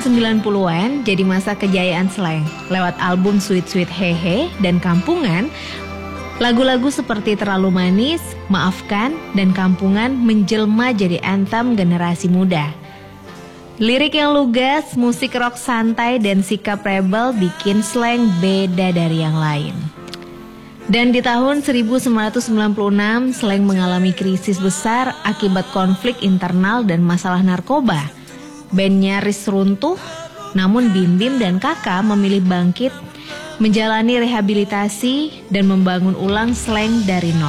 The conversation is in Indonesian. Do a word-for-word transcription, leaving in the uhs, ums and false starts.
sembilan puluhan jadi masa kejayaan slang. Lewat album Sweet Sweet Hehe dan Kampungan, lagu-lagu seperti Terlalu Manis, Maafkan, dan Kampungan menjelma jadi anthem generasi muda. Lirik yang lugas, musik rock santai, dan sikap rebel bikin slang beda dari yang lain. Dan di tahun seribu sembilan ratus sembilan puluh enam, slang mengalami krisis besar akibat konflik internal dan masalah narkoba. Band nyaris runtuh, namun Bim Bim dan Kaka memilih bangkit, menjalani rehabilitasi, dan membangun ulang slang dari nol.